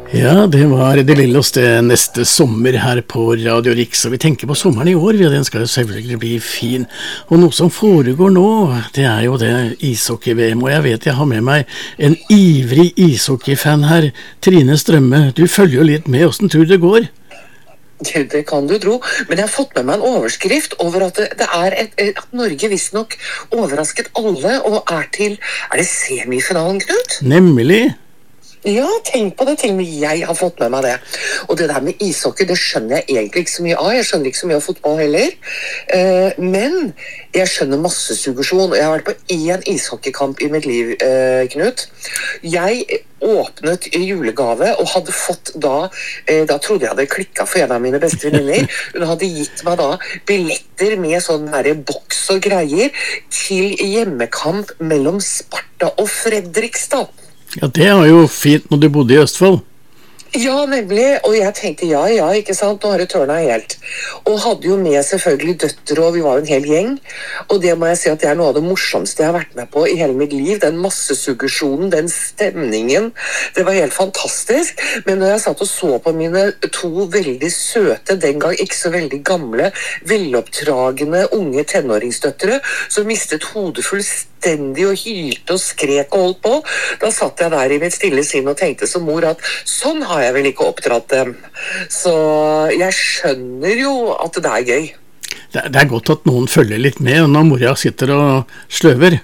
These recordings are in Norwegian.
Ja, det var det lilleste neste sommer her på Radio Riks, og vi tenker på sommeren i år, ja, den skal jo selvfølgelig bli fin. Og noe som foregår nå, det er jo det ishockey-VM, og jeg vet jeg har med meg en ivrig ishockey-fan her, Trine Strømme. Du følger jo litt med, hvordan tror du det går? Det kan du tro, men jeg har fått med meg en overskrift over at det er at Norge visstnok overrasket alle, og er det semifinalen, Knut? Nemlig. Ja, tenk på det, til og med jeg har fått med meg det. Og det der med ishockey, det skjønner jeg egentlig ikke så mye av. Jeg skjønner ikke så mye av fotball heller. Men jeg skjønner massesuggesjon, og jeg har vært på én ishockeykamp i mitt liv, Knut. Jeg åpnet julegave og hadde fått da trodde jeg hadde klikket for en av mine beste venninner. Hun hadde gitt meg da billetter med sånn der boks og greier til hjemmekamp mellom Sparta og Fredrikstad. Ja, det var jo fint når du bodde i Østfold. Ja, nemlig, og jeg tenkte ja, ikke sant, nå har det tørnet helt. Og hadde jo med selvfølgelig døtre, og vi var jo en hel gjeng. Og det må jeg si at det er noe av det morsomste jeg har vært med på i hele mitt liv. Den massesuggesjonen, den stemningen, det var helt fantastisk. Men når jeg satt og så på mine to veldig søte, den gang ikke så veldig gamle, veloppdragende unge tenåringsdøtre, som mistet hodet fullstendig og hylte og skrek og holdt på, da satt jeg der i mitt stille sinn og tenkte som mor at sånn har jeg vel ikke oppdratt dem. Så jeg skjønner jo at det er gøy. Det er godt at noen følger litt med når mora sitter og sløver.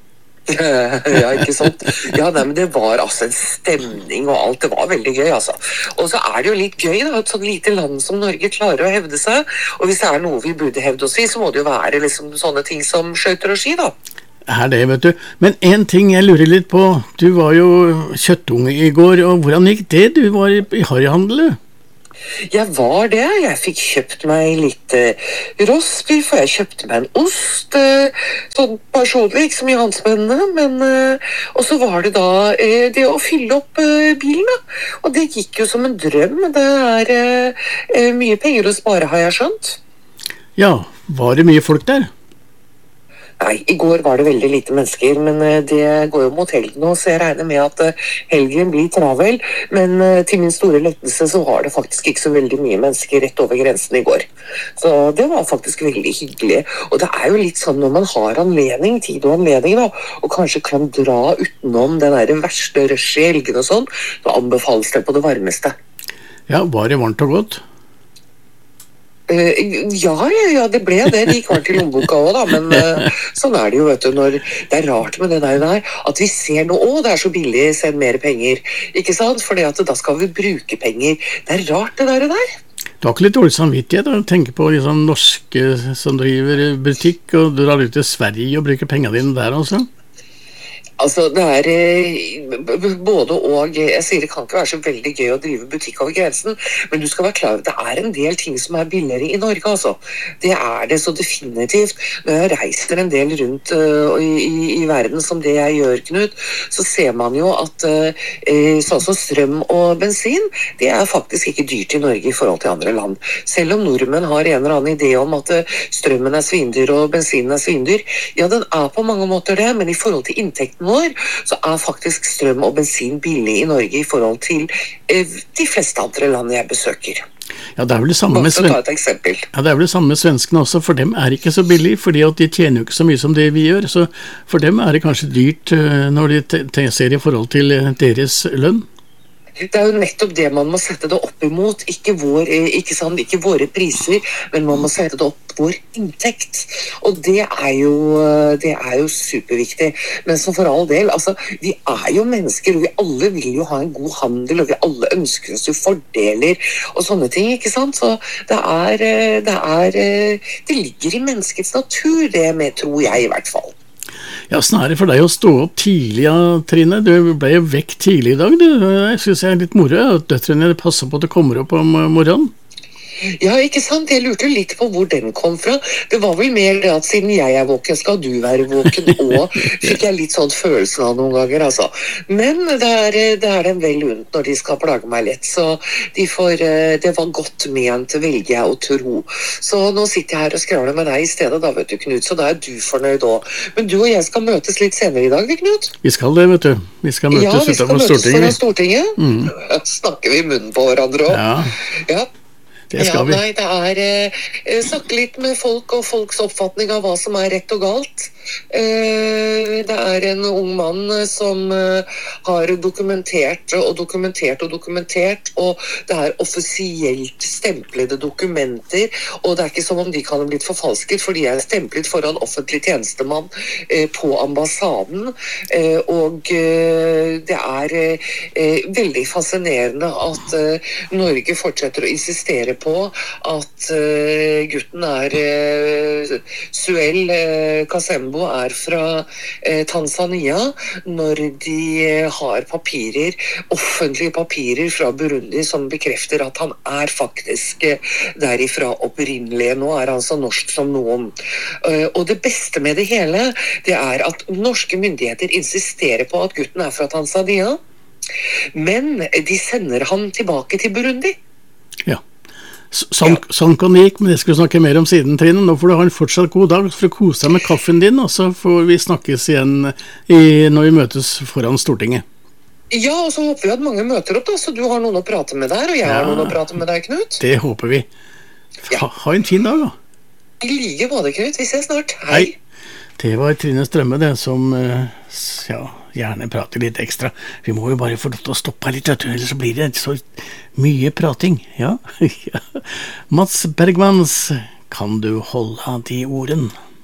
Ja, ikke sant? Ja, nei, men det var altså en stemning og alt, det var veldig gøy altså. Og så er det jo litt gøy da, et sånt lite land som Norge klarer å hevde seg, og hvis det er noe vi burde hevde oss i, så må det jo være liksom sånne ting som skøyter og ski da. Her det, vet du. Men en ting jeg lurer litt på, du var jo kjøttunge i går, og hvordan gikk det? Du var i harryhandel. Jeg var det, jeg fikk kjøpt meg litt rostbiff, og jeg kjøpte meg en ost, sånn personlig, ikke så mye handspennende, men og så var det da det å fylle opp bilen da, og det gikk jo som en drøm, det er mye penger å spare, har jeg skjønt. Ja, var det mye folk der? Nei, i går var det veldig lite mennesker, men det går jo mot helgen nå, så jeg regner med at helgen blir travel, men til min store lettelse så var det faktisk ikke så veldig mye mennesker rett over grensen i går. Så det var faktisk veldig hyggelig, og det er jo litt sånn når man har anledning, tid og anledning da, og kanskje kan dra utenom den der verste rushet i helgen og sånn, så anbefales det på det varmeste. Ja, var det varmt og godt? Ja, det ble det. Det gikk varmt i lommeboka også da, men sånn er det jo, vet du, når det er rart med det der, at vi ser nå, det er så billig, send mer penger, ikke sant? Fordi at da skal vi bruke penger. Det er rart det der. Du har ikke litt dårlig samvittighet å tenke på liksom norske som driver butikk, og du drar ut til Sverige og bruker pengene dine der også? Altså, det er både og, jeg sier det kan ikke være så veldig gøy å drive butikk over grensen, men du skal være klar over at det er en del ting som er billigere i Norge, altså. Det er det så definitivt. Når jeg reiser en del rundt i verden som det jeg gjør, Knut, så ser man jo at sånn som strøm og bensin, det er faktisk ikke dyrt i Norge i forhold til andre land. Selv om nordmenn har en eller annen idé om at strømmen er svindyr og bensinen er svindyr, ja, den er på mange måter det, men i forhold til inntekten så er faktisk strøm og bensin billig i Norge i forhold til de fleste andre land jeg besøker. Ja, det er vel det samme med Ja, det er vel det samme med svenskene også, for dem er ikke så billig, fordi at de tjener jo ikke så mye som det vi gjør, så for dem er det kanskje dyrt når de ser i forhold til deres lønn. Det er jo nettopp det man må sette det opp imot, ikke våre priser, men man må sette det opp vår inntekt. Og det er jo superviktig. Men som for all del, altså, vi er jo mennesker, og vi alle vil jo ha en god handel, og vi alle ønsker oss jo fordeler og sånne ting, ikke sant? Så det ligger i menneskets natur, det med, tror jeg i hvert fall. Ja, snarere for deg å stå opp tidlig, ja, Trine. Du ble jo vekk tidlig i dag. Jeg synes jeg er litt moro at døtrene passer på at du kommer opp om morgenen. Ja, ikke sant? Jeg lurte litt på hvor den kom fra. Det var vel mer det at siden jeg er våken, skal du være våken og fikk jeg litt sånn følelsen av noen ganger, altså. Men det er dem vel unt når de skal plage meg lett, så det var godt ment, velger jeg å tro. Så nå sitter jeg her og skravler med deg i stedet da, vet du, Knut, så da er du fornøyd også. Men du og jeg skal møtes litt senere i dag, Knut? Vi skal det, vet du. Vi skal møtes utenfor Stortinget. Stortinget. Snakker vi i munnen på hverandre også? Ja. Det skal vi. Nei, det er snakke litt med folk og folks oppfatning av hva som er rett og galt. Det er en ung mann som har dokumentert, og det er offisielt stemplede dokumenter, og det er ikke som om de kan ha blitt forfalsket, for de er stemplet foran offentlig tjenestemann på ambassaden, og det er veldig fascinerende at Norge fortsetter å insistere på at gutten er Suel Kasembo er fra Tanzania, når de har offentlige papirer fra Burundi som bekrefter at han er faktisk derifra opprinnelig. Nå er han så norsk som noen. Og det beste med det hele, det er at norske myndigheter insisterer på at gutten er fra Tanzania, men de sender han tilbake til Burundi. Ja. Sånn kan det gikk, men det skal vi snakke mer om siden, Trine. Nå får du ha en fortsatt god dag for å kose deg med kaffen din, og så får vi snakkes igjen når vi møtes foran Stortinget. Ja, og så håper vi at mange møter opp da, så du har noen å prate med der, og jeg har noen å prate med deg, Knut. Det håper vi. Ha en fin dag da. I like måte, Knut. Vi ses snart. Hei. Det var Trine Strømme det, som gjerne prater litt ekstra. Vi må jo bare få lov til å stoppe her litt, ellers så blir det så mye prating. Ja. Mats Bergmans, kan du holde de orden?